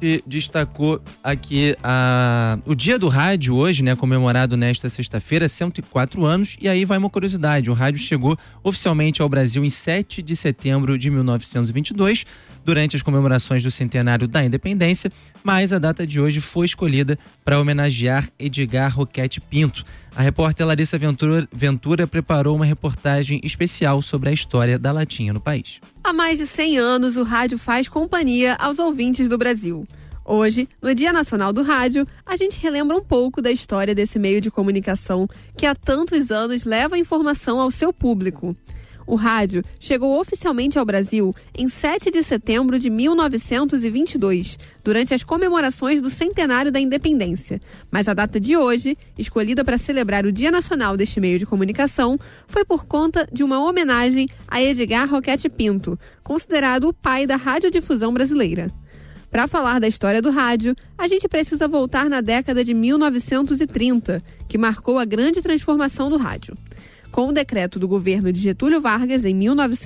gente destacou aqui o Dia do Rádio hoje, né, comemorado nesta sexta-feira, 104 anos, e aí vai uma curiosidade, o rádio chegou oficialmente ao Brasil em 7 de setembro de 1922, durante as comemorações do centenário da Independência, mas a data de hoje foi escolhida para homenagear Edgar Roquette Pinto. A repórter Larissa Ventura preparou uma reportagem especial sobre a história da latinha no país. Há mais de 100 anos, o rádio faz companhia aos ouvintes do Brasil. Hoje, no Dia Nacional do Rádio, a gente relembra um pouco da história desse meio de comunicação que há tantos anos leva a informação ao seu público. O rádio chegou oficialmente ao Brasil em 7 de setembro de 1922, durante as comemorações do centenário da Independência. Mas a data de hoje, escolhida para celebrar o Dia Nacional deste meio de comunicação, foi por conta de uma homenagem a Edgar Roquette Pinto, considerado o pai da radiodifusão brasileira. Para falar da história do rádio, a gente precisa voltar na década de 1930, que marcou a grande transformação do rádio. Com o decreto do governo de Getúlio Vargas, em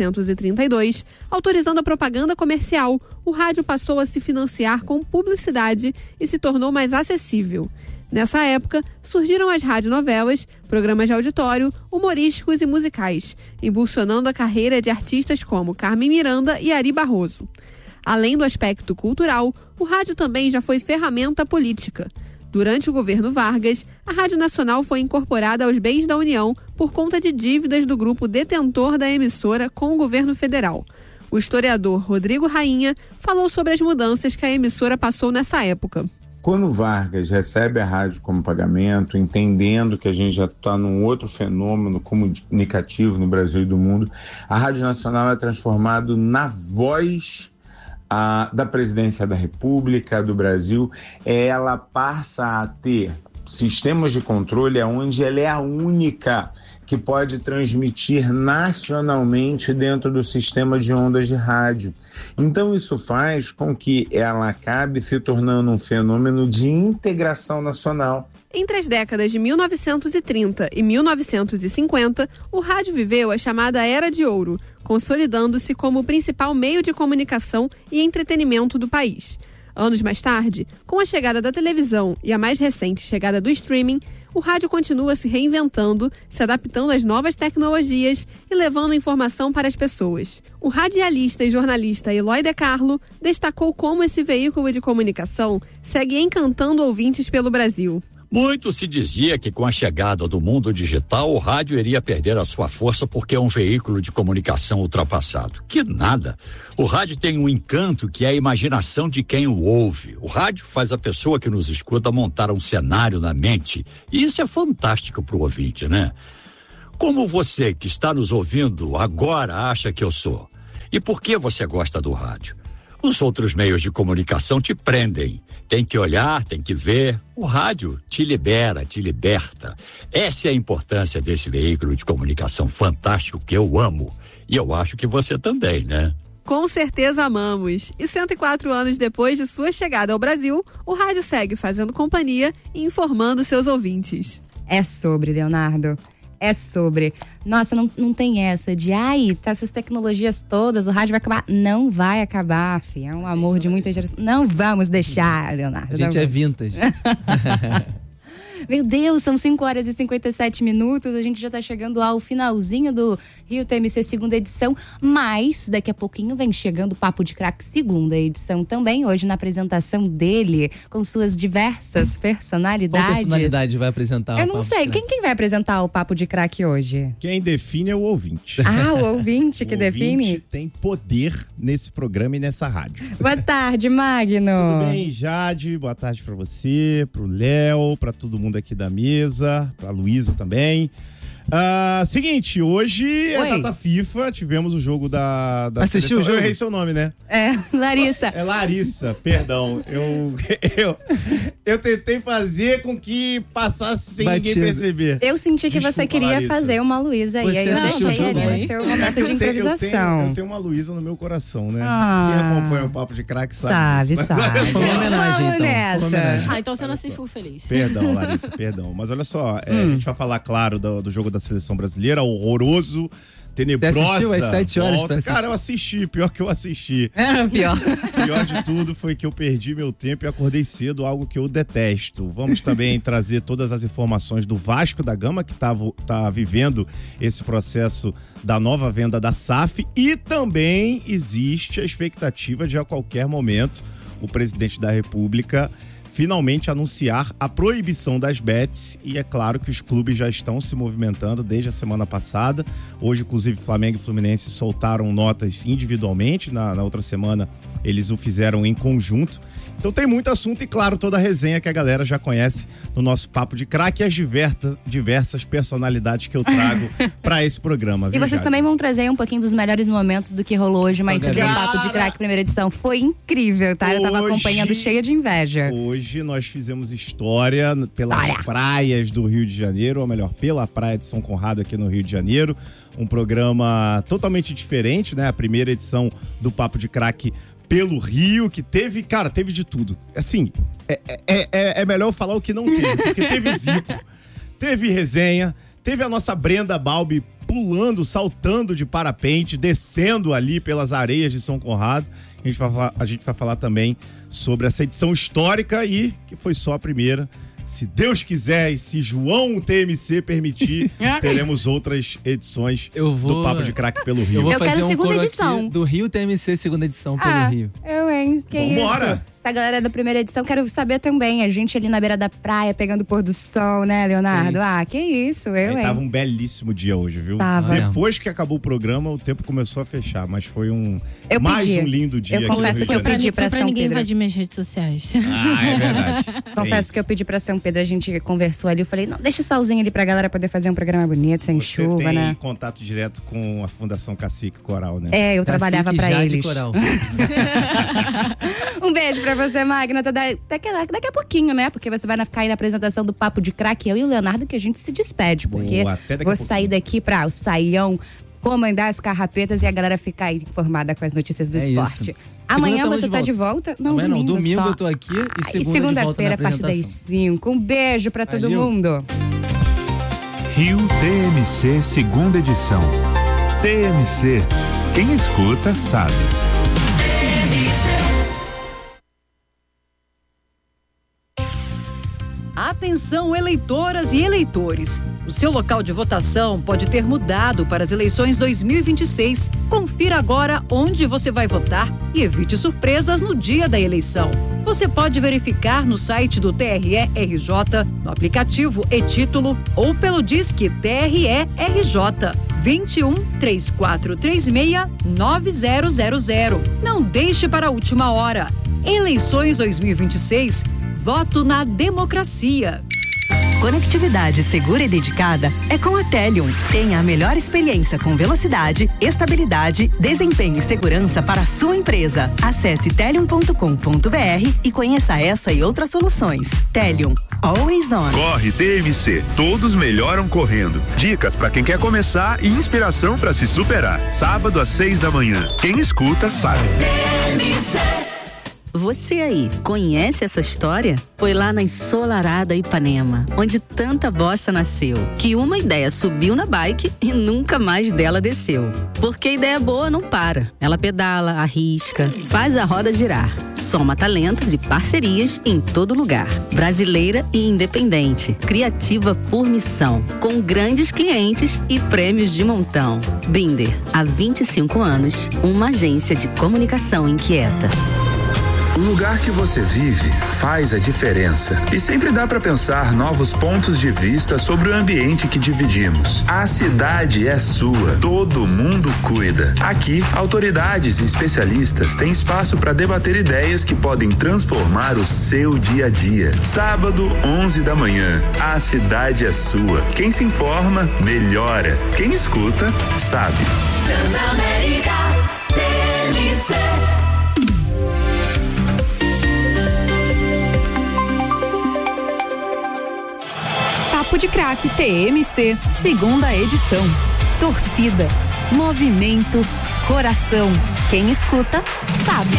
1932, autorizando a propaganda comercial, o rádio passou a se financiar com publicidade e se tornou mais acessível. Nessa época, surgiram as radionovelas, programas de auditório, humorísticos e musicais, impulsionando a carreira de artistas como Carmen Miranda e Ari Barroso. Além do aspecto cultural, o rádio também já foi ferramenta política. Durante o governo Vargas, a Rádio Nacional foi incorporada aos bens da União por conta de dívidas do grupo detentor da emissora com o governo federal. O historiador Rodrigo Rainha falou sobre as mudanças que a emissora passou nessa época. Quando Vargas recebe a rádio como pagamento, entendendo que a gente já está num outro fenômeno comunicativo no Brasil e do mundo, a Rádio Nacional é transformada na voz da Presidência da República do Brasil. Ela passa a ter sistemas de controle onde ela é a única que pode transmitir nacionalmente dentro do sistema de ondas de rádio. Então isso faz com que ela acabe se tornando um fenômeno de integração nacional. Entre as décadas de 1930 e 1950, o rádio viveu a chamada Era de Ouro, consolidando-se como o principal meio de comunicação e entretenimento do país. Anos mais tarde, com a chegada da televisão e a mais recente chegada do streaming, o rádio continua se reinventando, se adaptando às novas tecnologias e levando informação para as pessoas. O radialista e jornalista Eloy De Carlo destacou como esse veículo de comunicação segue encantando ouvintes pelo Brasil. Muito se dizia que com a chegada do mundo digital, o rádio iria perder a sua força porque é um veículo de comunicação ultrapassado. Que nada! O rádio tem um encanto que é a imaginação de quem o ouve. O rádio faz a pessoa que nos escuta montar um cenário na mente. E isso é fantástico para o ouvinte, né? Como você que está nos ouvindo agora acha que eu sou? E por que você gosta do rádio? Os outros meios de comunicação te prendem. Tem que olhar, tem que ver. O rádio te libera, te liberta. Essa é a importância desse veículo de comunicação fantástico que eu amo. E eu acho que você também, né? Com certeza amamos. E 104 anos depois de sua chegada ao Brasil, o rádio segue fazendo companhia e informando seus ouvintes. É sobre, Leonardo. É sobre. Nossa, não tem essa de, tá essas tecnologias todas, o rádio vai acabar. Não vai acabar, filho. É um amor de muita geração. Não vamos deixar, Leonardo. A gente é vintage. Meu Deus, são 5h57, a gente já tá chegando ao finalzinho do Rio TMC segunda edição, mas daqui a pouquinho vem chegando o Papo de Craque segunda edição também, hoje na apresentação dele, com suas diversas personalidades. Qual personalidade vai apresentar? Eu não sei, quem vai apresentar o Papo de Craque hoje? Quem define é o ouvinte. O ouvinte que define? O ouvinte tem poder nesse programa e nessa rádio. Boa tarde, Magno. Tudo bem, Jade? Boa tarde pra você, pro Léo, pra todo mundo aqui da mesa, pra Luísa também. Seguinte, hoje é data FIFA, tivemos o jogo da Assistiu o jogo? Eu errei seu nome, né? Larissa. É Larissa, perdão. Eu tentei fazer com que passasse sem ninguém perceber. Eu senti que você queria Larissa. Fazer uma Luísa aí eu deixei ali no seu momento de improvisação. Eu tenho uma Luísa no meu coração, né? Quem acompanha o Papo de Craque sabe. Sabe. Foi uma homenagem, então. Nessa. Então você não se ficou feliz. Perdão, Larissa, perdão. Mas olha só, a gente vai falar, claro, do jogo da seleção brasileira, horroroso, tenebrosa. Você assistiu às 7 horas pra assistir? Cara, eu assisti, pior que eu assisti. Pior. Pior de tudo foi que eu perdi meu tempo e acordei cedo, algo que eu detesto. Vamos também trazer todas as informações do Vasco da Gama, que tá vivendo esse processo da nova venda da SAF, e também existe a expectativa de a qualquer momento o presidente da República finalmente anunciar a proibição das bets, e é claro que os clubes já estão se movimentando desde a semana passada. Hoje, inclusive, Flamengo e Fluminense soltaram notas individualmente, na outra semana eles o fizeram em conjunto. Então tem muito assunto e, claro, toda a resenha que a galera já conhece no nosso Papo de Craque e as diversas personalidades que eu trago pra esse programa. E vocês também vão trazer um pouquinho dos melhores momentos do que rolou hoje mais cedo no Papo de Craque, primeira edição. Foi incrível, tá? Eu tava acompanhando cheia de inveja. Hoje nós fizemos história pelas praias do Rio de Janeiro, ou melhor, pela praia de São Conrado aqui no Rio de Janeiro. Um programa totalmente diferente, né? A primeira edição do Papo de Craque pelo Rio, que teve de tudo. Assim, é melhor eu falar o que não teve, porque teve o Zico, teve resenha, teve a nossa Brenda Balbi pulando, saltando de parapente, descendo ali pelas areias de São Conrado. A gente vai falar também sobre essa edição histórica e que foi só a primeira. Se Deus quiser e se João TMC permitir, teremos outras edições do Papo de Craque pelo Rio. Eu vou fazer quero segunda edição. Do Rio TMC, segunda edição pelo Rio. Que Vambora. isso? Essa galera da primeira edição, quero saber também. A gente ali na beira da praia, pegando o pôr do sol, né, Leonardo? Sim. Que isso, Tava um belíssimo dia hoje, viu? Tava. Depois que acabou o programa, o tempo começou a fechar, mas foi um lindo dia. Eu confesso que eu pedi pra São ninguém Pedro. invadir minhas redes sociais. É verdade. Confesso que eu pedi pra São Pedro, a gente conversou ali, eu falei, não, deixa o solzinho ali pra galera poder fazer um programa bonito, sem chuva, tem né? contato direto com a Fundação Cacique Coral, né? Eu trabalhava pra eles. Coral. Um beijo pra você, Magna. Daqui a pouquinho, né? Porque você vai ficar aí na apresentação do Papo de Craque, eu e o Leonardo, que a gente se despede. Porque vou sair daqui pra o Saião, comandar as carrapetas e a galera ficar aí informada com as notícias do esporte. Isso. Amanhã você tá de volta? Não, amanhã domingo eu tô aqui e segunda-feira, a partir das 5. Um beijo pra todo mundo. Rio TMC, segunda edição. TMC, quem escuta sabe. Atenção, eleitoras e eleitores. O seu local de votação pode ter mudado para as eleições 2026. Confira agora onde você vai votar e evite surpresas no dia da eleição. Você pode verificar no site do TRE-RJ, no aplicativo e-Título ou pelo Disque TRE-RJ 21 3436 9000. Não deixe para a última hora. Eleições 2026. Voto na democracia. Conectividade segura e dedicada é com a Telium. Tenha a melhor experiência com velocidade, estabilidade, desempenho e segurança para a sua empresa. Acesse telium.com.br e conheça essa e outras soluções. Telium, always on. Corre TMC, todos melhoram correndo. Dicas para quem quer começar e inspiração para se superar. Sábado às 6 da manhã. Quem escuta sabe. Você aí, conhece essa história? Foi lá na ensolarada Ipanema, onde tanta bossa nasceu, que uma ideia subiu na bike e nunca mais dela desceu. Porque ideia boa não para. Ela pedala, arrisca, faz a roda girar. Soma talentos e parcerias em todo lugar. Brasileira e independente. Criativa por missão. Com grandes clientes e prêmios de montão. Binder, há 25 anos, uma agência de comunicação inquieta. O lugar que você vive faz a diferença e sempre dá para pensar novos pontos de vista sobre o ambiente que dividimos. A cidade é sua, todo mundo cuida. Aqui, autoridades e especialistas têm espaço para debater ideias que podem transformar o seu dia a dia. Sábado, 11 da manhã, a cidade é sua. Quem se informa, melhora. Quem escuta, sabe. Transamérica, TMC. Papo de Craque TMC, segunda edição. Torcida, movimento, coração. Quem escuta, sabe.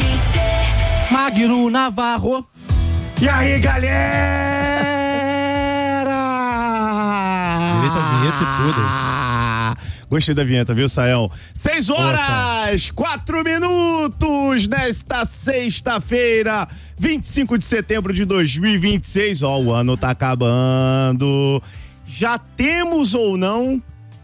Magno Navarro. E aí, galera? Direito a vinheta e tudo. Gostei da vinheta, viu, Sayão? 6 horas, 4 minutos nesta sexta-feira, 25 de setembro de 2026. Ó, o ano tá acabando. Já temos ou não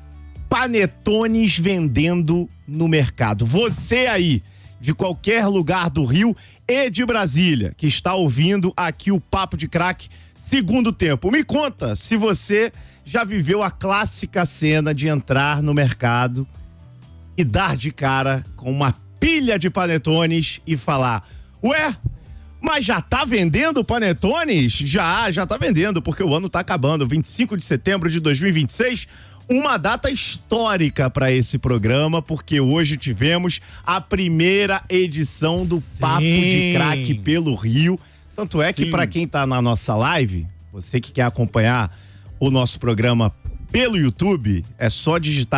panetones vendendo no mercado? Você aí, de qualquer lugar do Rio e de Brasília, que está ouvindo aqui o Papo de Craque segundo tempo. Me conta se você já viveu a clássica cena de entrar no mercado e dar de cara com uma pilha de panetones e falar: ué, mas já tá vendendo panetones? Já tá vendendo, porque o ano tá acabando. 25 de setembro de 2026, uma data histórica para esse programa, porque hoje tivemos a primeira edição do Papo de Craque pelo Rio. Tanto é que para quem tá na nossa live, você que quer acompanhar o nosso programa pelo YouTube, é só digitar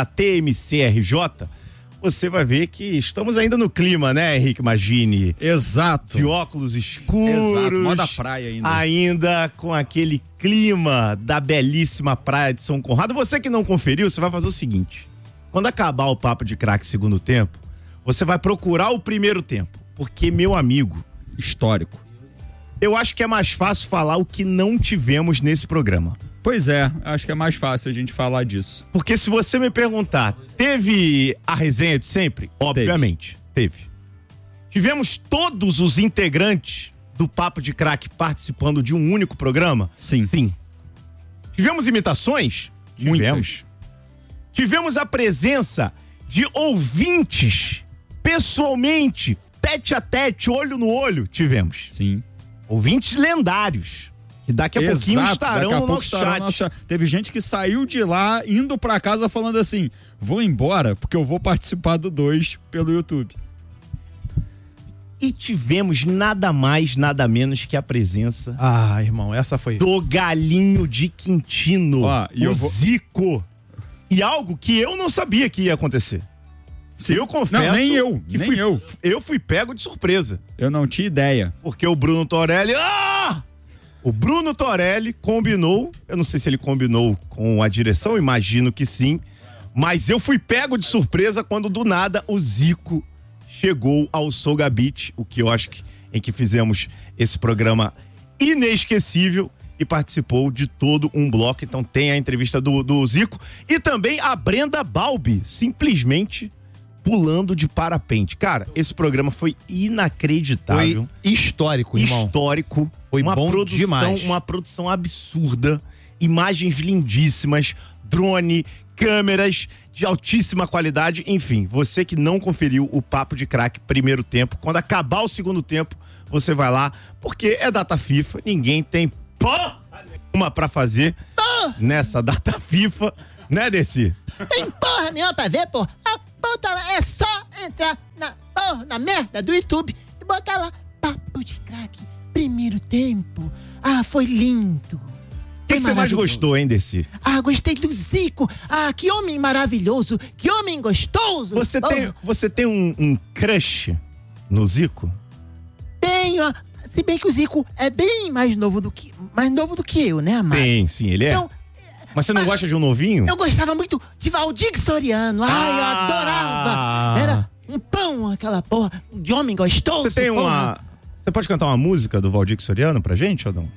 TMCRJ, você vai ver que estamos ainda no clima, né, Henrique Magini? Exato. De óculos escuros. Exato, moda praia ainda. Ainda com aquele clima da belíssima praia de São Conrado. Você que não conferiu, você vai fazer o seguinte: quando acabar o Papo de Craque segundo tempo, você vai procurar o primeiro tempo, porque, meu amigo, histórico. Eu acho que é mais fácil falar o que não tivemos nesse programa. Pois é, acho que é mais fácil a gente falar disso. Porque se você me perguntar, teve a resenha de sempre? Obviamente, teve. Tivemos todos os integrantes do Papo de Craque participando de um único programa? Sim. Tivemos imitações? Muitas. Tivemos a presença de ouvintes, pessoalmente, tete a tete, olho no olho? Tivemos. Sim. Ouvintes lendários, que daqui a pouquinho estarão no nosso chat. Teve gente que saiu de lá, indo pra casa falando assim: vou embora, porque eu vou participar do 2 pelo YouTube. E tivemos nada mais, nada menos que a presença... Ah, irmão, essa foi... do Galinho de Quintino, Zico. E algo que eu não sabia que ia acontecer. Eu confesso... Não, nem eu. Eu fui pego de surpresa. Eu não tinha ideia. Porque o Bruno Torelli... O Bruno Torelli combinou, eu não sei se ele combinou com a direção, imagino que sim, mas eu fui pego de surpresa quando do nada o Zico chegou ao Soga Beach, o que eu acho que em que fizemos esse programa inesquecível, e participou de todo um bloco. Então tem a entrevista do Zico e também a Brenda Balbi, simplesmente pulando de parapente. Cara, esse programa foi inacreditável. Foi histórico, irmão. Histórico. Foi uma bom produção, demais. Uma produção absurda. Imagens lindíssimas, drone, câmeras de altíssima qualidade. Enfim, você que não conferiu o Papo de Craque primeiro tempo, quando acabar o segundo tempo, você vai lá, porque é data FIFA, ninguém tem porra nenhuma pra fazer nessa data FIFA, né, Desi? Tem porra nenhuma pra ver, porra. A puta é só entrar na merda do YouTube e botar lá Papo de Craque, primeiro tempo. Ah, foi lindo. O que você mais gostou, hein, Desi? Ah, gostei do Zico. Ah, que homem maravilhoso. Que homem gostoso. Você tem um crush no Zico? Tenho. Se bem que o Zico é bem mais novo do que eu, né, Amado? Sim, ele é. Então, mas você não gosta de um novinho? Eu gostava muito de Valdir Soriano. Ai, eu adorava. Era um pão, aquela porra, de homem gostoso. Você tem uma... Você pode cantar uma música do Valdir Soriano pra gente, ou não?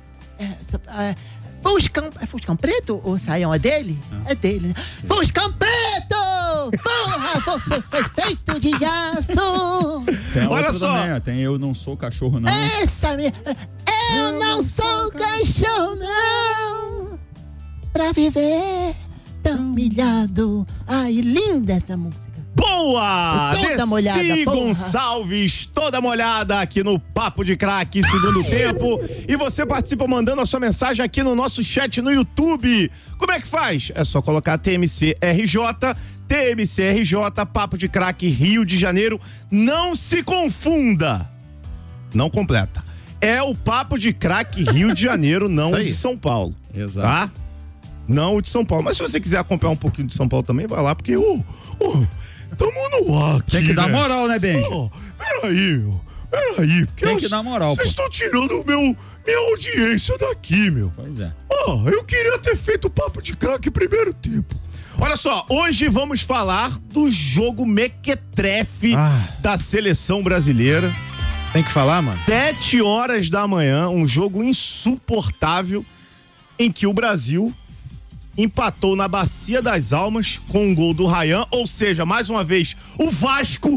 Fuscão Preto, ou Saião, é dele? É dele, né? Fuscão Preto! Porra, você foi feito de aço! Tem olha só! Também, tem Eu Não Sou Cachorro, Não. Essa minha... Eu não sou cachorro, não! Pra viver tão humilhado. Ai, linda essa música. Boa! Toda molhada, Desi porra. Gonçalves, toda molhada aqui no Papo de Craque, segundo tempo. E você participa mandando a sua mensagem aqui no nosso chat no YouTube. Como é que faz? É só colocar TMCRJ, Papo de Craque, Rio de Janeiro. Não se confunda. Não completa. É o Papo de Craque Rio de Janeiro, não o de São Paulo. Exato. Tá? Não o de São Paulo. Mas se você quiser acompanhar um pouquinho de São Paulo também, vai lá, porque... Tamo no ar aqui, tem que dar moral, né, Ben? Peraí. Porque tem que dar moral. Vocês estão tirando minha audiência daqui, meu. Pois é. Eu queria ter feito o Papo de Craque primeiro tempo. Olha só, hoje vamos falar do jogo mequetrefe da seleção brasileira. Tem que falar, mano? 7h da manhã, um jogo insuportável em que o Brasil empatou na Bacia das Almas com um gol do Ryan, ou seja, mais uma vez, o Vasco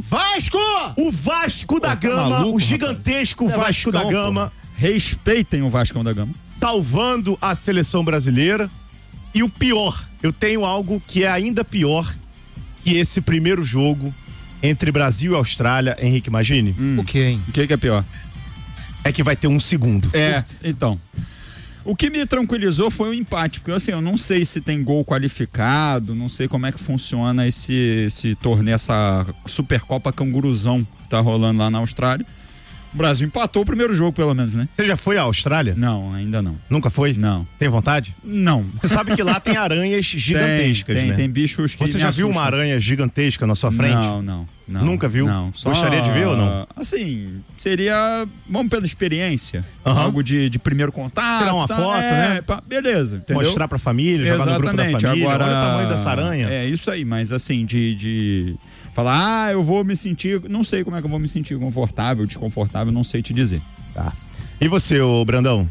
da Gama, maluco, o gigantesco Vasco da Gama. Respeitem o Vascão da Gama. Salvando a seleção brasileira. E o pior, eu tenho algo que é ainda pior que esse primeiro jogo entre Brasil e Austrália, Henrique, imagine. O que, hein? O que é pior? É que vai ter um segundo. Então. O que me tranquilizou foi o empate, porque assim, eu não sei se tem gol qualificado, não sei como é que funciona esse torneio, essa Supercopa Canguruzão que tá rolando lá na Austrália. O Brasil empatou o primeiro jogo, pelo menos, né? Você já foi à Austrália? Não, ainda não. Nunca foi? Não. Tem vontade? Não. Você sabe que lá tem aranhas gigantescas, né? Tem bichos que Você já viu uma aranha gigantesca na sua frente? Não. Nunca viu? Não. Gostaria de ver ou não? Assim, seria, vamos pela experiência, Aham. algo de primeiro contato. Tirar uma foto, né? Beleza, entendeu? Mostrar pra família, jogar no grupo da família. Agora, olha o tamanho dessa aranha. É isso aí, mas assim, de falar, eu vou me sentir, não sei como é que eu vou me sentir confortável, desconfortável, não sei te dizer. Tá. E você, ô Brandão?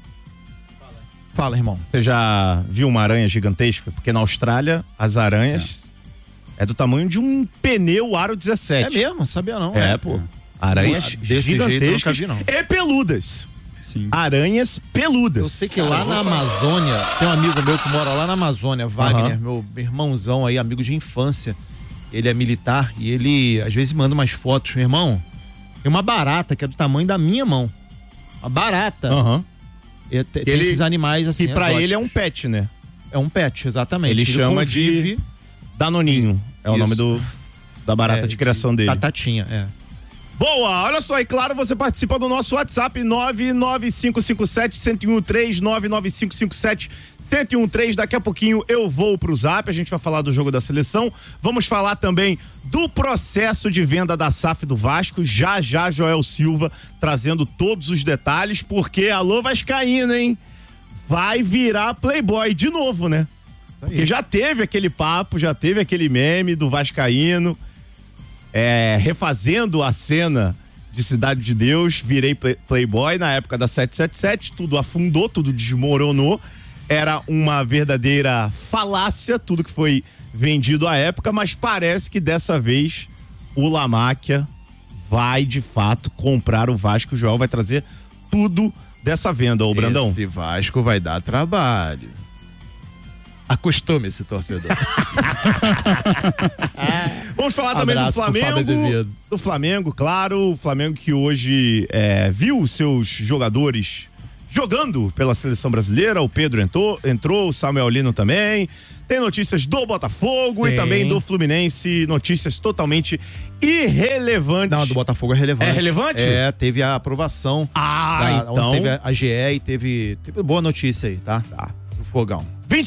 Fala, irmão. Você já viu uma aranha gigantesca? Porque na Austrália, as aranhas é do tamanho de um pneu aro 17. É mesmo? Sabia não. Pô. Aranhas Desse jeito eu nunca gigantescas vi, não. e peludas. Sim. Aranhas peludas. Eu sei que lá na Amazônia, tem um amigo meu que mora lá na Amazônia, Wagner, meu irmãozão aí, amigo de infância. Ele é militar e ele às vezes manda umas fotos. Meu irmão, tem uma barata que é do tamanho da minha mão. Uma barata. Tem esses animais assim. E pra exóticos. ele é um pet, né? É um pet, exatamente. Ele chama convive... de Danoninho. É o Isso. nome da barata de criação dele. Batatinha, é. Boa, olha só, e claro, você participa do nosso WhatsApp 99557-1013, 99557-1013. Daqui a pouquinho eu vou pro Zap, a gente vai falar do jogo da seleção. Vamos falar também do processo de venda da SAF do Vasco. Já Joel Silva trazendo todos os detalhes, porque alô vascaíno, hein? Vai virar Playboy de novo, né? Porque já teve aquele papo, já teve aquele meme do vascaíno refazendo a cena de Cidade de Deus, virei Playboy na época da 777, tudo afundou, tudo desmoronou, era uma verdadeira falácia, tudo que foi vendido à época, mas parece que dessa vez o La Máquia vai de fato comprar o Vasco. O Joel vai trazer tudo dessa venda, ô Brandão. Esse Vasco vai dar trabalho. Acostume-se, torcedor. Vamos falar também do Flamengo. Do Flamengo, claro. O Flamengo que hoje viu seus jogadores jogando pela seleção brasileira. O Pedro entrou, o Samuel Lino também. Tem notícias do Botafogo. Sim. E também do Fluminense. Notícias totalmente irrelevantes. Não, do Botafogo é relevante. É relevante? Teve a aprovação. Então. Teve a GE e teve boa notícia aí, tá? Do Fogão.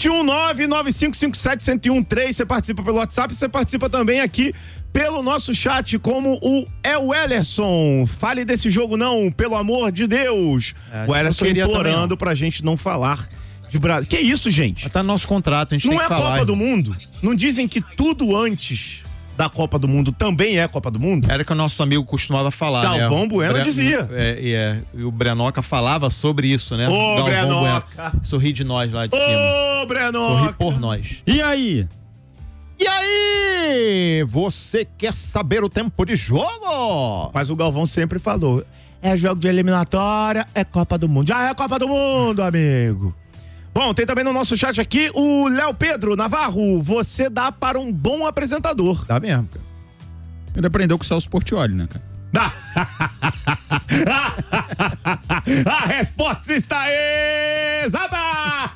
21995571013, você participa pelo WhatsApp, você participa também aqui pelo nosso chat, como o Wellerson. Fale desse jogo não, pelo amor de Deus. O Wellerson implorando pra gente não falar de Brasil. Que isso, gente? Tá no nosso contrato, a gente não tem que falar. Não é Copa do Mundo? Não dizem que tudo antes da Copa do Mundo também é Copa do Mundo? Era que o nosso amigo costumava falar, Galvão Bueno dizia. E o Brenoca falava sobre isso, né? Ô, Brenoca! Sorri de nós lá de cima. Ô, Brenoca! Sorri por nós. E aí? E aí? Você quer saber o tempo de jogo? Mas o Galvão sempre falou, é jogo de eliminatória, é Copa do Mundo. Já é Copa do Mundo, amigo. Bom, tem também no nosso chat aqui o Léo Pedro Navarro. Você dá para um bom apresentador. Dá mesmo, cara. Ele aprendeu com o Celso Portiolli, né, cara? A resposta está exata!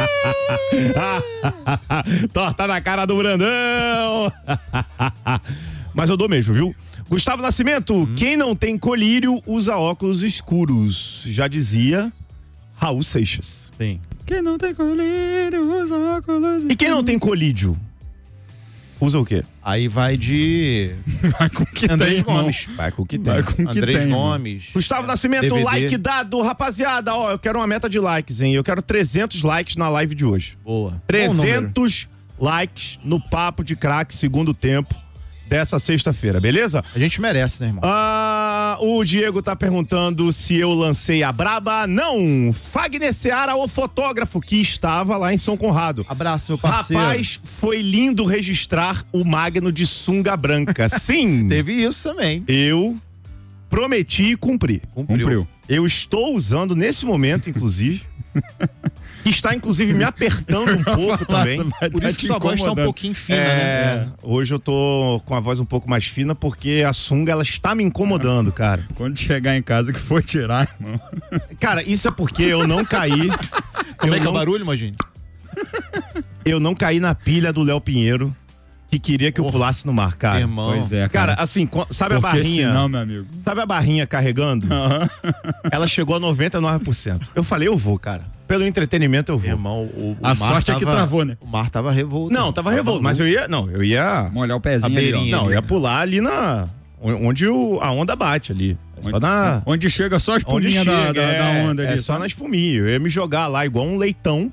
Torta na cara do Brandão. Mas eu dou mesmo, viu? Gustavo Nascimento, quem não tem colírio usa óculos escuros. Já dizia Raul Seixas. Sim. Quem não tem colírio usa óculos escuros. E quem não tem colírio usa o quê? Aí vai de... Vai com o que Andrés tem, Gomes. Vai com o que tem. Vai com o que Andrés tem, Gomes. Gustavo Nascimento, DVD. like dado, rapaziada. Ó, eu quero uma meta de likes, hein? Eu quero 300 likes na live de hoje. Boa. 300 likes no Papo de Craque segundo tempo dessa sexta-feira, beleza? A gente merece, né, irmão? O Diego tá perguntando se eu lancei a braba. Não! Fagner Seara, o fotógrafo que estava lá em São Conrado. Abraço, meu parceiro. Rapaz, foi lindo registrar o Magno de sunga branca. Sim! Teve isso também. Eu prometi e cumpri. Cumpriu. Eu estou usando nesse momento, inclusive. Que está, inclusive, me apertando um pouco também. Por isso que sua voz tá um pouquinho fina, né? Hoje eu tô com a voz um pouco mais fina porque a sunga, ela está me incomodando, cara. Quando chegar em casa que for tirar, irmão. Cara, isso é porque eu não caí. Como é que é o barulho, imagina? Eu não caí na pilha do Léo Pinheiro, que queria que eu pulasse no mar, cara. Irmão. Pois é, Cara, assim, sabe a barrinha? Senão, meu amigo. Sabe a barrinha carregando? Ela chegou a 99%. Eu falei, eu vou, cara. Pelo entretenimento eu vou. Irmão, a sorte é que travou, né? O mar tava revolto. Não, tava revolto, mas eu ia molhar o pezinho ali, Não, eu ia pular ali onde a onda bate ali. Onde chega só a espuminha da onda ali. É só na espuminha. Eu ia me jogar lá igual um leitão.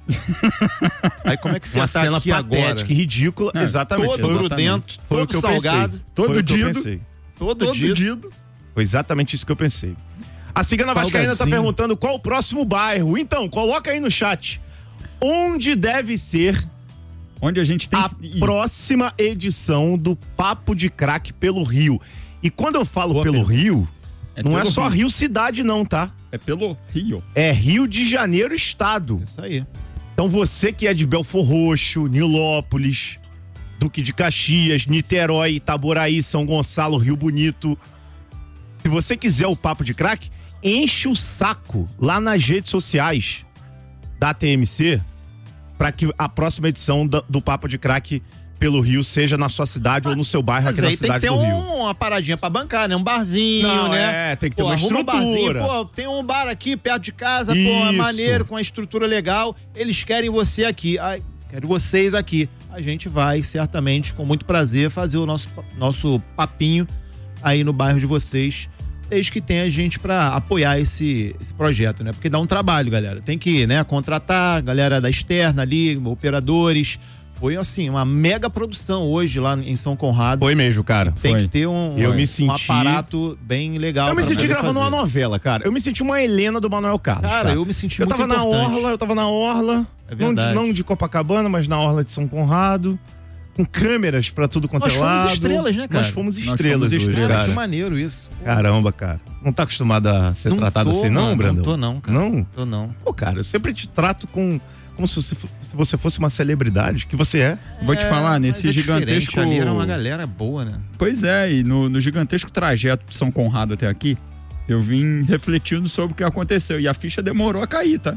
Aí como é que você uma tá cena aqui patética agora? e ridícula. Exatamente. Todo dentro, Foi o todo que eu salgado. pensei. Todo Foi o que eu dido. pensei. Todo dido. Foi exatamente isso que eu pensei. A Cigana Vascaína tá perguntando qual o próximo bairro. Então, coloca aí no chat. Onde deve ser onde a gente tem a próxima edição do Papo de Craque pelo Rio. E quando eu falo pelo Rio, não é só Rio cidade não, tá? É pelo Rio. É Rio de Janeiro estado. Isso aí. Então você que é de Belfor Roxo, Nilópolis, Duque de Caxias, Niterói, Itaboraí, São Gonçalo, Rio Bonito. Se você quiser o Papo de Craque, enche o saco lá nas redes sociais da TMC para que a próxima edição do Papo de Craque pelo Rio seja na sua cidade ou no seu bairro aqui na cidade do Rio. Tem que ter uma paradinha pra bancar, né? Um barzinho, né? Tem que ter uma estrutura. Tem um bar aqui perto de casa, é maneiro, com uma estrutura legal. Eles querem você aqui. Quero vocês aqui. A gente vai, certamente, com muito prazer, fazer o nosso papinho aí no bairro de vocês, desde que tenha gente pra apoiar esse projeto, né? Porque dá um trabalho, galera. Tem que, né, contratar galera da externa ali, operadores. Foi, assim, uma mega produção hoje lá em São Conrado. Foi mesmo, cara. Tem que ter um aparato bem legal. Eu me senti gravando uma novela, cara. Eu me senti uma Helena do Manuel Carlos. Cara, eu me senti muito importante. Eu tava na orla. É verdade. Não de Copacabana, mas na orla de São Conrado. Com câmeras pra tudo quanto é lado. Nós fomos estrelas, né, cara? Nós fomos estrelas hoje, cara. Que maneiro isso. Caramba, cara. Não tá acostumado a ser tratado assim, não, Brandon? Não tô, não, cara. Não? Tô, não. Pô, cara, eu sempre te trato como se você fosse uma celebridade, que você é. Vou te falar, nesse gigantesco... Ali era uma galera boa, né? Pois é, e no gigantesco trajeto de São Conrado até aqui, eu vim refletindo sobre o que aconteceu. E a ficha demorou a cair, tá?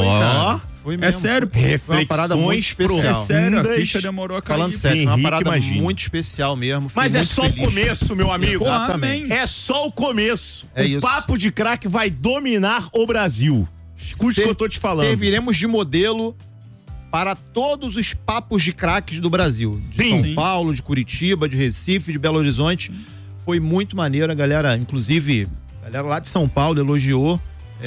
Foi mesmo. É sério, pô. Foi uma parada muito especial. É sério, a ficha demorou a cair. Falando sério, foi uma parada muito especial mesmo. Mas é só o começo, meu amigo. Exatamente. É só o começo. É isso. O Papo de Craque vai dominar o Brasil. Escute o que eu tô te falando. Serviremos de modelo para todos os papos de craques do Brasil. De São Paulo, de Curitiba, de Recife, de Belo Horizonte. Foi muito maneiro, a galera, inclusive, a galera lá de São Paulo elogiou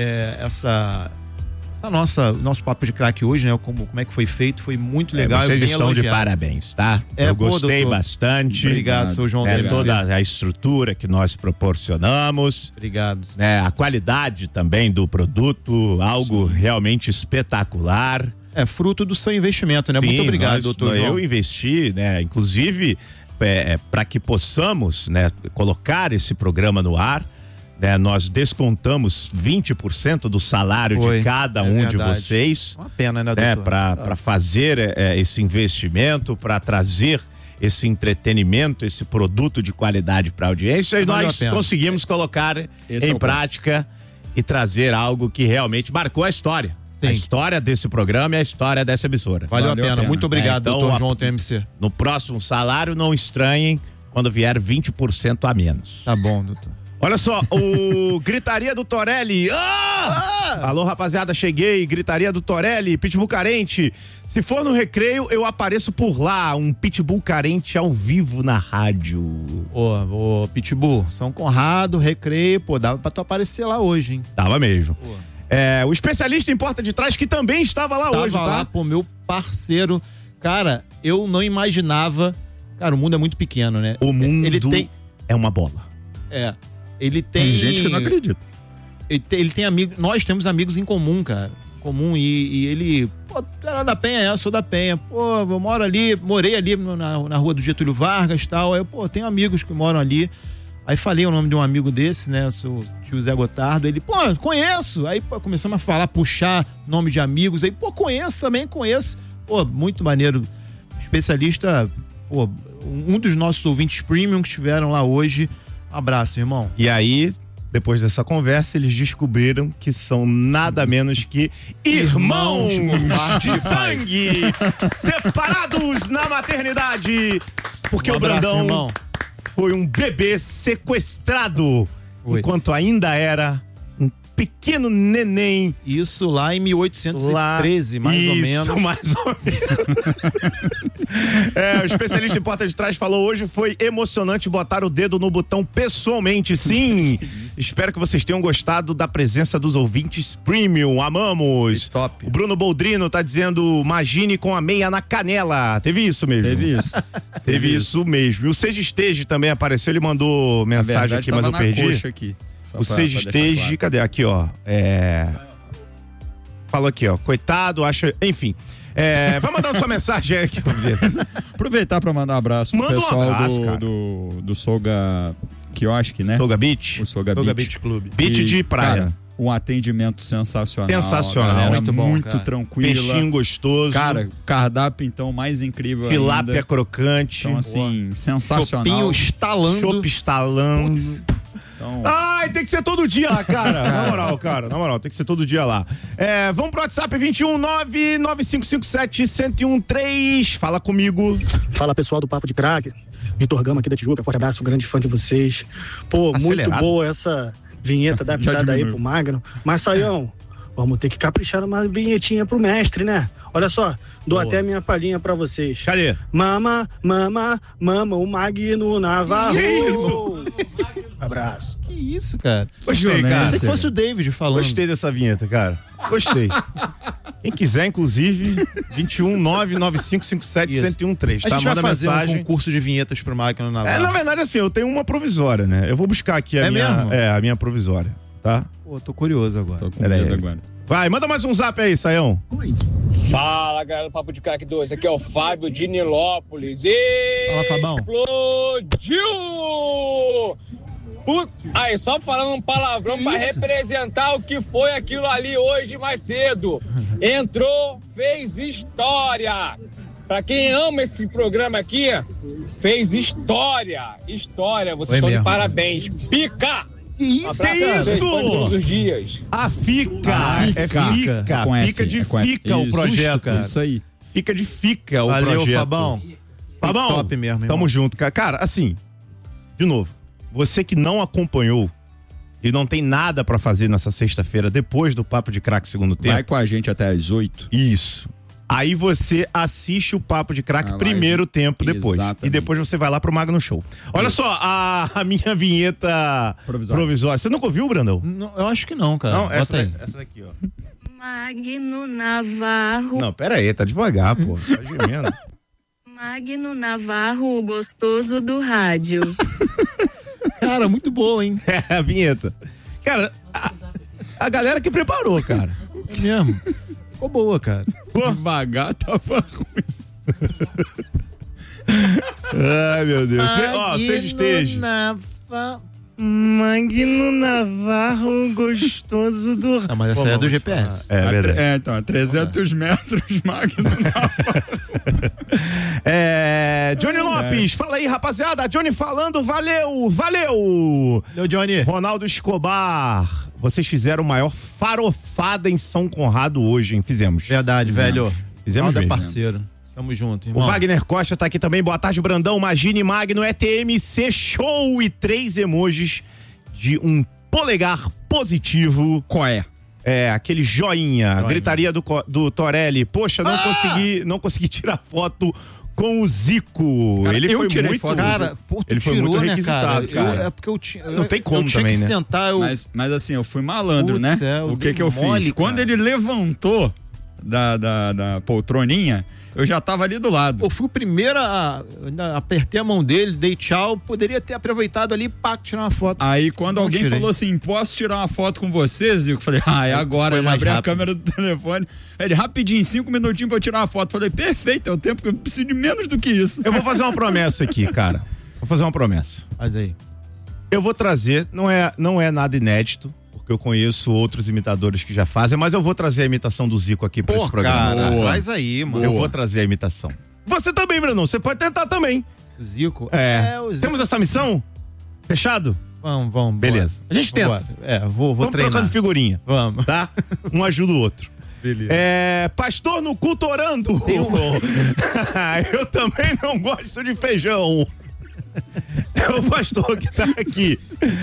nosso papo de craque hoje, né? Como é que foi feito, foi muito legal. Vocês estão de parabéns, tá? Eu gostei bastante. Obrigado, seu João. Toda a estrutura que nós proporcionamos. Obrigado. A qualidade também do produto, algo realmente espetacular. É fruto do seu investimento, né? Sim, muito obrigado, doutor João. Eu investi, né? Inclusive, para que possamos, né, colocar esse programa no ar, nós descontamos 20% do salário de cada um de vocês. Uma pena, né, doutor? Para fazer esse investimento, para trazer esse entretenimento, esse produto de qualidade para a audiência. E nós conseguimos colocar em prática e trazer algo que realmente marcou a história. Sim. A história desse programa e a história dessa emissora. Valeu a pena. Muito obrigado, então, doutor João TMC. No próximo salário, não estranhem quando vier 20% a menos. Tá bom, doutor. Olha só, o Gritaria do Torelli. Alô, rapaziada, cheguei. Gritaria do Torelli, Pitbull Carente. Se for no recreio, eu apareço por lá. Um Pitbull Carente ao vivo na rádio. Ô, Pitbull, São Conrado, recreio, pô, dava pra tu aparecer lá hoje, hein? Dava mesmo. O especialista em porta de trás, que também estava lá hoje, tá? Lá, pô, meu parceiro, Cara, eu não imaginava. Cara, o mundo é muito pequeno, né? O mundo é uma bola. Ele tem. Tem gente que não acredita. Ele tem amigos. Nós temos amigos em comum, cara. E ele. Pô, tu era da Penha, eu sou da Penha. Pô, eu morei ali na rua do Getúlio Vargas e tal. Aí, pô, tenho amigos que moram ali. Aí falei o nome de um amigo desse, né? Seu tio Zé Gotardo. Ele, pô, conheço. Aí pô, começamos a falar, puxar nome de amigos. Aí, pô, conheço. Pô, muito maneiro. Especialista, pô, um dos nossos ouvintes premium que estiveram lá hoje. Abraço, irmão. E aí, depois dessa conversa, eles descobriram que são nada menos que irmãos de sangue, separados na maternidade. Porque o Brandão irmão. Foi um bebê sequestrado enquanto ainda era um pequeno neném. Isso lá em 1813, mais ou menos. Isso, mais ou menos. O especialista em porta de trás falou hoje foi emocionante botar o dedo no botão pessoalmente, sim. Espero que vocês tenham gostado da presença dos ouvintes premium, amamos. Top. O Bruno Boldrino tá dizendo, imagine com a meia na canela. Teve isso mesmo? Teve isso mesmo. E o Seja Stage também apareceu, ele mandou mensagem aqui, mas eu perdi. Coxa aqui. O Seja Stage, claro. Cadê? Aqui, ó. Falou aqui, ó. Coitado, acha. Enfim. Vai mandando sua mensagem aí. Aproveitar pra mandar um abraço pro pessoal do Soga Quiosque, né? Soga Beach. O Soga Beach Clube. Beach de praia. Cara, um atendimento sensacional. Sensacional. Muito bom, muito tranquila. Peixinho gostoso. Cara, cardápio então mais incrível Tilápia ainda. Crocante. Então assim, sensacional. Chopinho estalando. Chopp estalando. Então... Ai, tem que ser todo dia lá, cara. Na moral, cara. Na moral, tem que ser todo dia lá. Vamos pro WhatsApp 21995571013. Fala comigo. Fala, pessoal do Papo de Crack. Vitor Gama aqui da Tijuca. Forte abraço, grande fã de vocês. Pô, Acelerado. Muito boa essa vinheta adaptada aí pro Magno. Mas, Saião, vamos ter que caprichar uma vinhetinha pro mestre, né? Olha só, dou até a minha palhinha pra vocês. Cadê? Mama, o Magno Navarro. Isso! Abraço. Que isso, cara? Gostei, cara. Se fosse o David falando. Gostei dessa vinheta, cara. Gostei. Quem quiser, inclusive, 21995571013. A gente vai fazer mensagem. um concurso de vinhetas pro Magno Navarro. Na verdade, assim, eu tenho uma provisória, né? Eu vou buscar aqui a minha provisória, tá? Pô, tô curioso agora. Tô com medo agora. Vai, manda mais um zap aí, Saião. Fala, galera do Papo de Crack 2. Aqui é o Fábio de Nilópolis. E fala, Fabão. Explodiu! Aí, só falando um palavrão pra representar o que foi aquilo ali hoje mais cedo. Entrou, fez história. Pra quem ama esse programa aqui, fez história. História, vocês estão de parabéns. Pica! Isso é isso! Todos os dias. A Fica o projeto, cara. Isso aí. Fica de Fica o Valeu, projeto. Fabão. Fabão, top mesmo, irmão. Tamo junto, cara. Cara, assim, de novo, você que não acompanhou e não tem nada pra fazer nessa sexta-feira depois do Papo de Crack segundo tempo. Vai com a gente até às 8. Isso. Aí você assiste o Papo de Crack primeiro tempo depois. Exatamente. E depois você vai lá pro Magno Show. Olha só, a minha vinheta provisória. Você nunca ouviu, Brandão? Não, eu acho que não, cara. Não, essa daqui, ó. Magno Navarro. Não, pera aí, tá devagar, pô. Tá gemendo. Magno Navarro, o gostoso do rádio. Cara, muito boa, hein? A vinheta. Cara, a galera que preparou, cara. É mesmo. Ficou boa, cara. Devagar tava ruim. Ai, meu Deus. Seja esteja. Magno Navarro, gostoso do... Não, mas essa é do GPS. É verdade. Então, a 300 metros, Magno Navarro. Johnny Lopes, fala aí, rapaziada. Johnny falando, valeu. Valeu, Johnny. Ronaldo Escobar, vocês fizeram o maior farofada em São Conrado hoje, hein? Fizemos. Verdade, velho. Fizemos mesmo. Parceiro. Tamo junto, irmão. O Wagner Costa tá aqui também. Boa tarde, Brandão. Magine Magno, TMC Show e 3 emojis de um polegar positivo. Qual é? Aquele joinha. Gritaria do Torelli. Poxa, não consegui tirar foto com o Zico. Cara, ele foi tirei muito, foto. Cara, pô, ele foi muito requisitado, cara. É porque eu tinha. Não tem como também, que né? Sentar, Mas assim, eu fui malandro, né? O que eu fiz? mole, Quando ele levantou, da poltroninha, eu já tava ali do lado. Eu fui o primeiro ainda apertei a mão dele, dei tchau, poderia ter aproveitado ali e tirar uma foto. Aí quando alguém falou assim, posso tirar uma foto com você, Zico? Eu falei, é agora, eu abri a câmera do telefone, ele rapidinho, 5 minutinhos pra eu tirar uma foto. Falei, perfeito, é o tempo que eu preciso de menos do que isso. Eu vou fazer uma promessa aqui, cara. Vou fazer uma promessa. Faz aí. Eu vou trazer, não é nada inédito, porque eu conheço outros imitadores que já fazem, mas eu vou trazer a imitação do Zico aqui pra esse programa. Cara, faz aí, mano. Eu vou trazer a imitação. Você também, Brandão, você pode tentar também. O Zico? O Zico. Temos essa missão? Fechado? Vamos. Beleza. Bora. A gente tenta. Vou Vamos treinar. trocando figurinha. Vamos. Tá? Um ajuda o outro. Beleza. Pastor no culto orando. Eu também não gosto de feijão. É o pastor que tá aqui.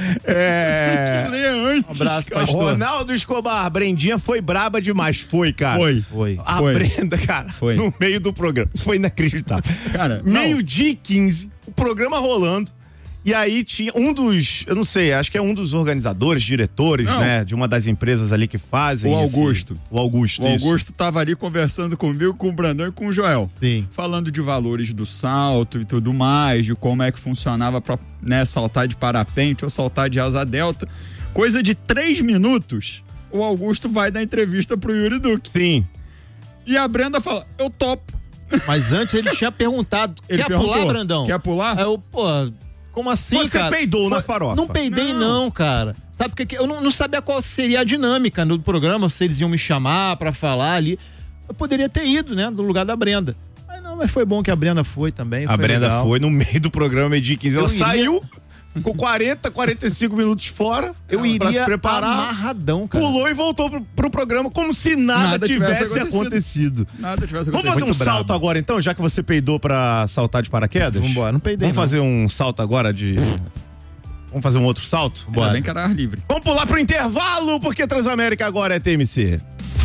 Que lê antes. Um abraço, pastor. Ronaldo Escobar, Brendinha foi braba demais. Foi, cara. Foi. A Brenda, cara, no meio do programa. Isso foi inacreditável. Cara, meio-dia e 15, o programa rolando. E aí tinha um dos, eu não sei, acho que é um dos organizadores, diretores, né? De uma das empresas ali que fazem. O Augusto. O Augusto. O Augusto tava ali conversando comigo, com o Brandão e com o Joel. Sim. Falando de valores do salto e tudo mais, de como é que funcionava pra, né, saltar de parapente ou saltar de asa delta. Coisa de 3 minutos, o Augusto vai dar entrevista pro Yuri Duque. Sim. E a Brenda fala, eu topo. Mas antes ele tinha perguntado, Ele quer perguntou, pular, Brandão? quer pular? Aí eu, como assim, Você cara? peidou na farofa. Não peidei não, cara. Sabe porque eu não sabia qual seria a dinâmica do programa, se eles iam me chamar pra falar ali. Eu poderia ter ido, né, no lugar da Brenda. Mas foi bom que a Brenda foi também. A Brenda legal. foi no meio do programa, meio-dia 15. Ela Eu iria- saiu, ficou 45 minutos fora. Eu pra iria se preparar. amarradão, cara. Pulou e voltou pro programa como se nada tivesse acontecido. Nada tivesse Vamos acontecido. fazer um salto agora então, já que você peidou pra saltar de paraquedas? Vambora, não peidei Vamos não. fazer um salto agora de... Vamos fazer um outro salto? Ainda bem que era ar livre. Vamos pular pro intervalo, porque Transamérica agora é TMC.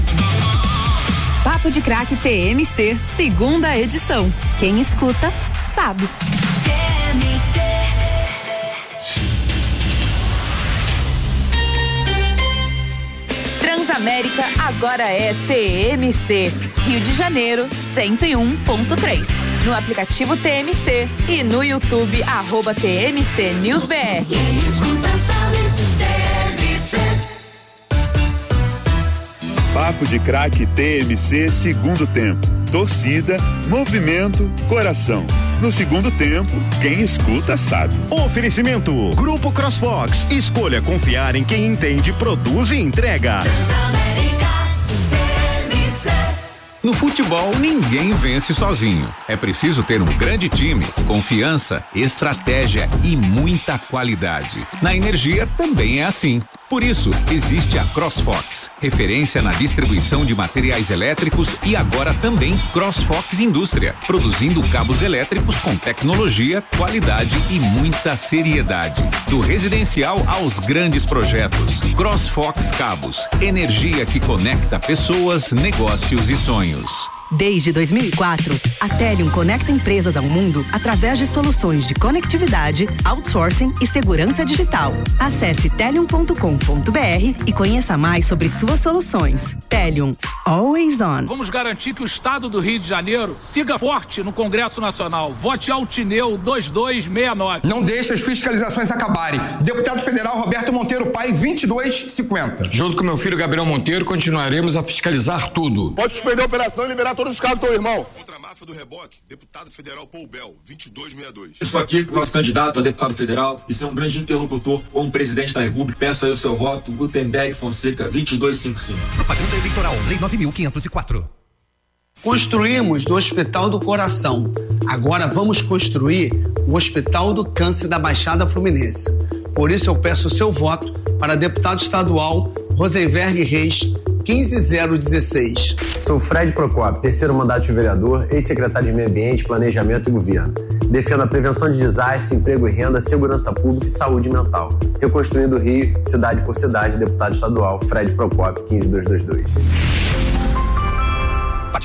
Papo de Craque TMC, segunda edição. Quem escuta, sabe. Transamérica agora é TMC. Rio de Janeiro, 101.3. No aplicativo TMC e no YouTube, @TMC News BR. Papo de Craque TMC, segundo tempo. Torcida, movimento, coração. No segundo tempo, quem escuta sabe. Oferecimento: Grupo CrossFox. Escolha confiar em quem entende, produz e entrega. No futebol, ninguém vence sozinho. É preciso ter um grande time, confiança, estratégia e muita qualidade. Na energia também é assim. Por isso, existe a CrossFox, referência na distribuição de materiais elétricos e agora também CrossFox Indústria, produzindo cabos elétricos com tecnologia, qualidade e muita seriedade. Do residencial aos grandes projetos. CrossFox Cabos, energia que conecta pessoas, negócios e sonhos. Desde 2004, a Telium conecta empresas ao mundo através de soluções de conectividade, outsourcing e segurança digital. Acesse telium.com.br e conheça mais sobre suas soluções. Telium, always on. Vamos garantir que o Estado do Rio de Janeiro siga forte no Congresso Nacional. Vote Altineu 2269. Não deixe as fiscalizações acabarem. Deputado Federal Roberto Monteiro Pai, 2250. Junto com meu filho Gabriel Monteiro, continuaremos a fiscalizar tudo. Pode suspender a operação e liberar todos os carros do teu irmão. Contra a máfia do reboque, deputado federal Paul Bel, 2262. Estou aqui com o nosso candidato a deputado federal e ser um grande interlocutor como presidente da República. Peço aí o seu voto, Gutenberg Fonseca, 2255. Propaganda Eleitoral, Lei 9.504. Construímos o Hospital do Coração. Agora vamos construir o Hospital do Câncer da Baixada Fluminense. Por isso eu peço o seu voto para deputado estadual Rosenberg Reis, 15016. Sou Fred Procópio, terceiro mandato de vereador, ex-secretário de Meio Ambiente, Planejamento e Governo. Defendo a prevenção de desastres, emprego e renda, segurança pública e saúde mental. Reconstruindo o Rio, cidade por cidade, deputado estadual Fred Procópio, 15222. Partido Liberal.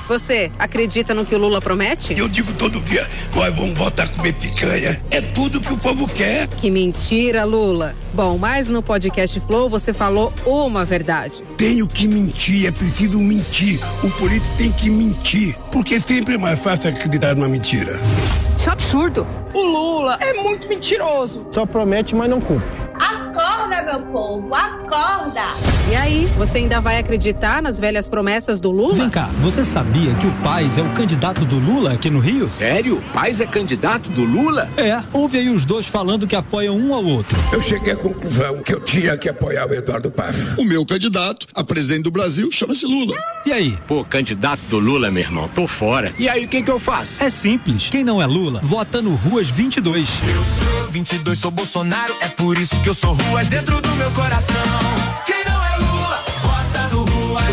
Você acredita no que o Lula promete? Eu digo todo dia, nós vamos voltar a comer picanha. É tudo que o povo quer. Que mentira, Lula. Bom, mas no podcast Flow você falou uma verdade. Tenho que mentir, é preciso mentir. O político tem que mentir, porque sempre é mais fácil acreditar numa mentira. Isso é absurdo. O Lula é muito mentiroso. Só promete, mas não cumpre. Acorda, meu povo, acorda! E aí, você ainda vai acreditar nas velhas promessas do Lula? Vem cá, você sabia que o Paes é o candidato do Lula aqui no Rio? Sério? O Paes é candidato do Lula? É, ouve aí os dois falando que apoiam um ao outro. Eu cheguei à conclusão que eu tinha que apoiar o Eduardo Paes. O meu candidato a presidente do Brasil chama-se Lula. E aí? Pô, candidato do Lula, meu irmão, tô fora. E aí, o que eu faço? É simples, quem não é Lula, vota no Ruas 22. Eu sou 22, sou Bolsonaro, é por isso que eu sou Ruas dentro do meu coração. Quem não é Lula, vota no Ruas.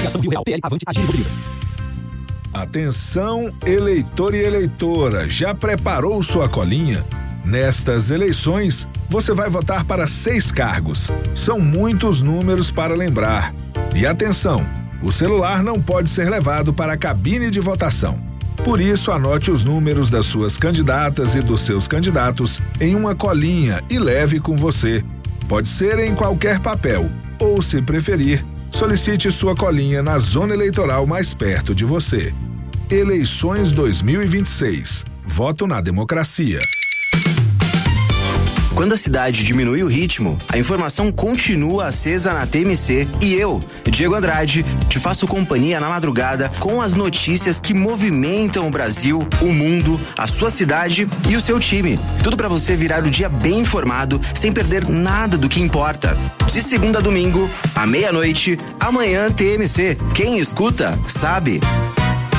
Atenção, eleitor e eleitora, já preparou sua colinha? Nestas eleições, você vai votar para 6 cargos. São muitos números para lembrar. E atenção, o celular não pode ser levado para a cabine de votação. Por isso, anote os números das suas candidatas e dos seus candidatos em uma colinha e leve com você. Pode ser em qualquer papel, ou, se preferir, solicite sua colinha na zona eleitoral mais perto de você. Eleições 2026. Voto na democracia. Quando a cidade diminui o ritmo, a informação continua acesa na TMC e eu, Diego Andrade, te faço companhia na madrugada com as notícias que movimentam o Brasil, o mundo, a sua cidade e o seu time. Tudo para você virar o dia bem informado, sem perder nada do que importa. De segunda a domingo, à meia-noite, amanhã TMC. Quem escuta, sabe.